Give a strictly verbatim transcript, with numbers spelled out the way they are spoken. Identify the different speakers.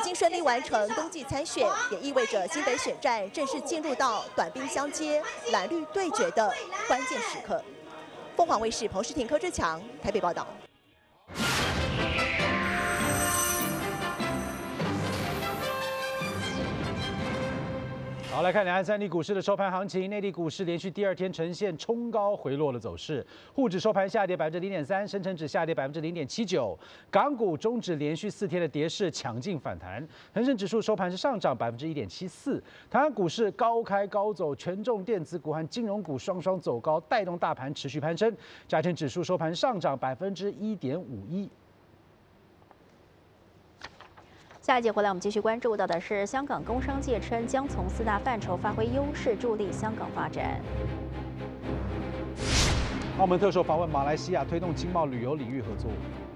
Speaker 1: 经顺利完成登记参选，也意味着新北选战正式进入到短兵相接、蓝绿对决的关键时刻。凤凰卫视彭诗婷、柯志强台北报道。
Speaker 2: 好，来看两岸三地股市的收盘行情。内地股市连续第二天呈现冲高回落的走势，沪指收盘下跌百分之零点三，深成指下跌百分之零点七九。港股、中指连续四天的跌势强劲反弹，恒生指数收盘是上涨百分之一点七四。台湾股市高开高走，权重电子股和金融股双双走高，带动大盘持续攀升。加权指数收盘上涨百分之一点五一。
Speaker 3: 下一节回来，我们继续关注到的是，香港工商界称将从四大范畴发挥优势，助力香港发展。
Speaker 2: 澳门特首访问马来西亚，推动经贸旅游领域合作。